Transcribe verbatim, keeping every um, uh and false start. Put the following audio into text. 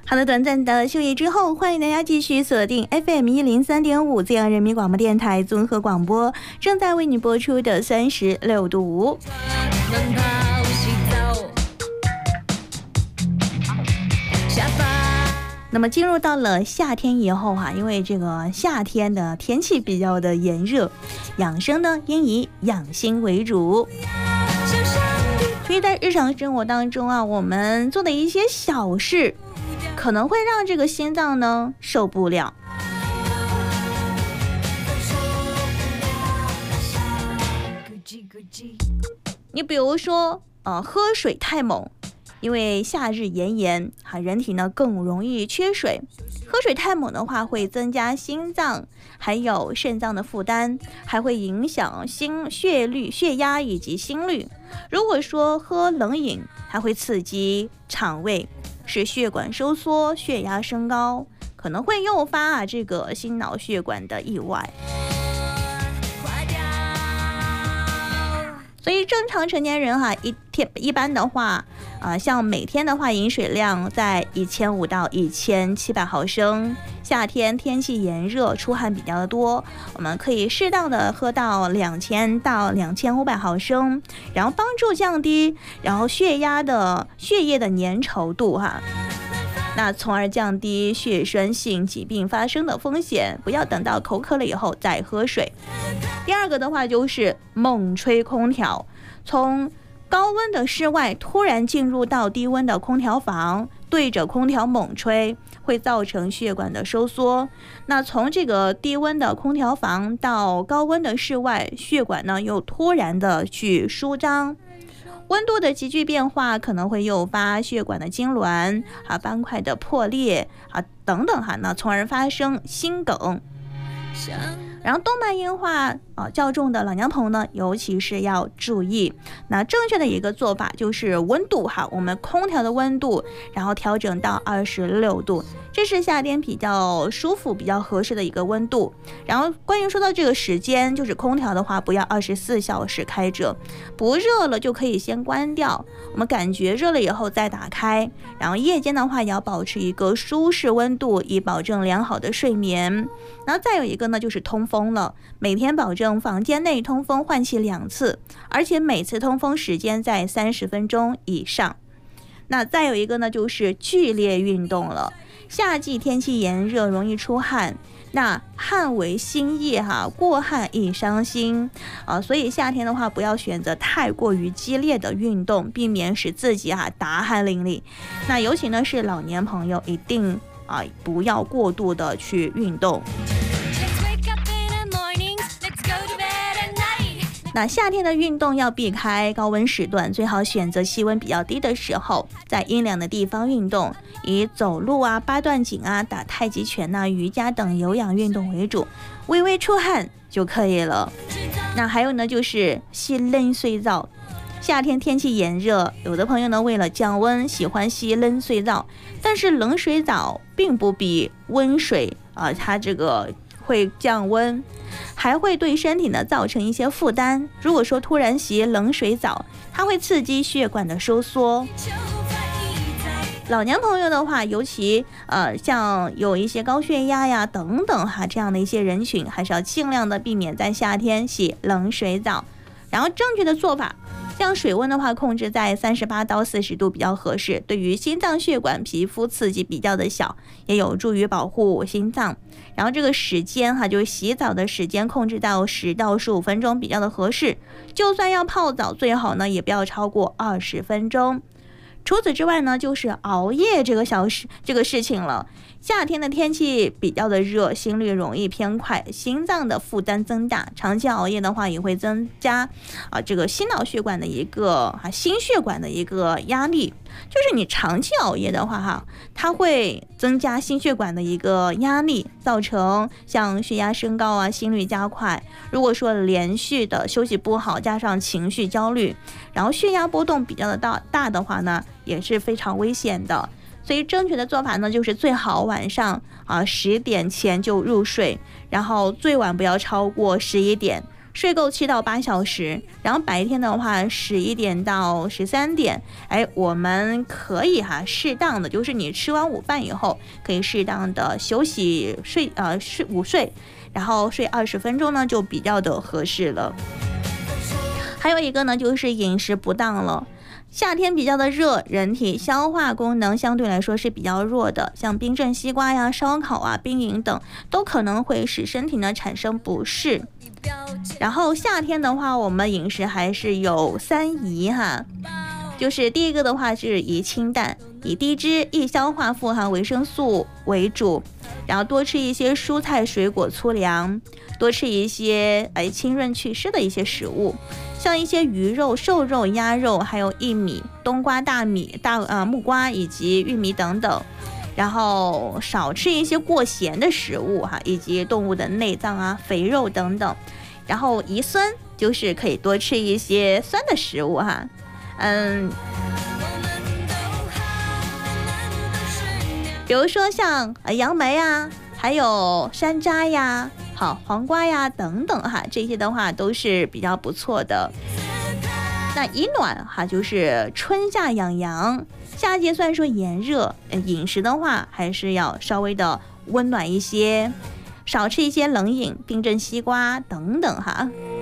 好的，短暂的休息之后，欢迎大家继续锁定 F M 一零三点五自由人民广播电台综合广播，正在为你播出的三十六度。那么进入到了夏天以后哈、啊，因为这个夏天的天气比较的炎热，养生呢应以养心为主。所以在日常生活当中啊，我们做的一些小事，可能会让这个心脏呢受不了。你比如说，呃，喝水太猛。因为夏日炎炎，哈，人体呢更容易缺水。喝水太猛的话，会增加心脏还有肾脏的负担，还会影响心血率、血压以及心率。如果说喝冷饮，还会刺激肠胃，使血管收缩、血压升高，可能会诱发啊这个心脑血管的意外。所以正常成年人哈，一天一般的话，啊、呃，像每天的话，饮水量在一千五到一千七百毫升。夏天天气炎热，出汗比较的多，我们可以适当的喝到两千到两千五百毫升，然后帮助降低然后血压的血液的粘稠度哈。那从而降低血栓性疾病发生的风险，不要等到口渴了以后再喝水。第二个的话就是猛吹空调，从高温的室外突然进入到低温的空调房，对着空调猛吹，会造成血管的收缩。那从这个低温的空调房到高温的室外，血管呢又突然的去舒张。温度的急剧变化可能会诱发血管的痉挛啊、斑块的破裂啊等等哈，那从而发生心梗。然后动脉硬化啊较重的老娘棚呢，尤其是要注意。那正确的一个做法就是温度哈，我们空调的温度，然后调整到二十六度，这是夏天比较舒服、比较合适的一个温度。然后关于说到这个时间，就是空调的话，不要二十四小时开着，不热了就可以先关掉，我们感觉热了以后再打开。然后夜间的话，也要保持一个舒适温度，以保证良好的睡眠。然后再有一个呢，就是通风了，每天保证房间内通风换气两次，而且每次通风时间在三十分钟以上。那再有一个呢，就是剧烈运动了。夏季天气炎热，容易出汗，那汗为心液哈，过汗易伤心啊，所以夏天的话，不要选择太过于激烈的运动，避免使自己哈大汗淋漓。那尤其呢是老年朋友，一定啊不要过度的去运动。那夏天的运动要避开高温时段，最好选择气温比较低的时候，在阴凉的地方运动，以走路啊、八段锦啊、打太极拳啊、瑜伽等有氧运动为主，微微出汗就可以了。那还有呢，就是洗冷水澡。夏天天气炎热，有的朋友呢为了降温喜欢洗冷水澡，但是冷水澡并不比温水啊、呃，它这个会降温，还会对身体呢造成一些负担。如果说突然洗冷水澡，它会刺激血管的收缩。老年朋友的话，尤其呃像有一些高血压呀等等哈这样的一些人群，还是要尽量的避免在夏天洗冷水澡。然后正确的做法，像水温的话控制在三十八到四十度比较合适，对于心脏血管皮肤刺激比较的小，也有助于保护心脏。然后这个时间哈，就是洗澡的时间控制到十到十五分钟比较的合适，就算要泡澡，最好呢也不要超过二十分钟。除此之外呢，就是熬夜这个小事这个事情了。夏天的天气比较的热，心率容易偏快，心脏的负担增大，长期熬夜的话也会增加啊这个心脑血管的一个啊心血管的一个压力。就是你长期熬夜的话哈，它会增加心血管的一个压力，造成像血压升高啊、心率加快。如果说连续的休息不好，加上情绪焦虑，然后血压波动比较的大大的话呢，也是非常危险的。所以正确的做法呢，就是最好晚上啊十点前就入睡，然后最晚不要超过十一点。 睡够七到八小时，然后白天的话十一点到十三点，哎，我们可以哈适当的，就是你吃完午饭以后，可以适当的休息睡呃睡午睡，然后睡二十分钟呢就比较的合适了。还有一个呢就是饮食不当了。夏天比较的热，人体消化功能相对来说是比较弱的，像冰镇西瓜呀、烧烤啊、冰饮等，都可能会使身体呢产生不适。然后夏天的话，我们饮食还是有三宜哈，就是第一个的话是宜清淡，以低脂、易消化、富含维生素为主，然后多吃一些蔬菜、水果、粗粮，多吃一些哎清润祛湿的一些食物。像一些鱼肉、瘦肉、鸭肉，还有薏米、冬瓜、大米、大呃木瓜以及玉米等等，然后少吃一些过咸的食物哈，以及动物的内脏啊、肥肉等等。然后宜酸，就是可以多吃一些酸的食物哈，嗯，比如说像呃杨梅啊，还有山楂呀。好，黄瓜呀等等哈，这些的话都是比较不错的。那宜暖哈，就是春夏养阳。夏季虽然说炎热，饮食的话还是要稍微的温暖一些，少吃一些冷饮、冰镇西瓜等等哈。